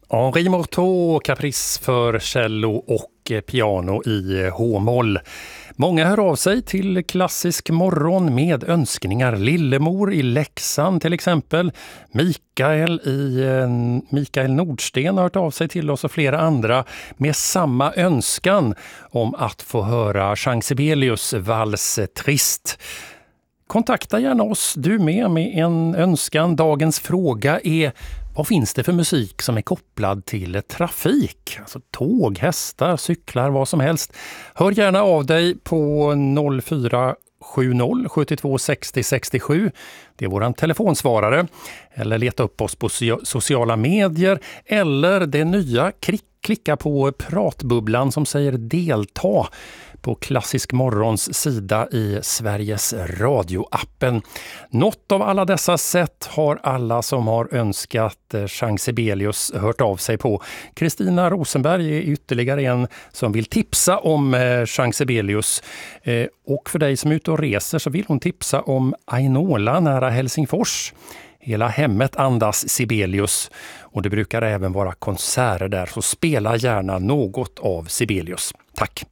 Henri Morteau, Caprice för cello och piano i H-moll. Många hör av sig till Klassisk morgon med önskningar. Lillemor i Leksand till exempel. Mikael Nordsten har hört av sig till oss och flera andra med samma önskan om att få höra Jean Sibelius Vals Trist. Kontakta gärna oss, du med en önskan. Dagens fråga är: vad finns det för musik som är kopplad till trafik? Alltså tåg, hästar, cyklar, vad som helst. Hör gärna av dig på 0470 72 60 67. Det är våran telefonsvarare. Eller leta upp oss på sociala medier. Eller det nya klicka på pratbubblan som säger delta på Klassisk morgons sida i Sveriges radioappen. Något av alla dessa sätt har alla som har önskat Jean Sibelius hört av sig på. Kristina Rosenberg är ytterligare en som vill tipsa om Jean Sibelius. Och för dig som är ute och reser så vill hon tipsa om Ainola nära Helsingfors. Hela hemmet andas Sibelius och det brukar även vara konserter där, så spela gärna något av Sibelius. Tack!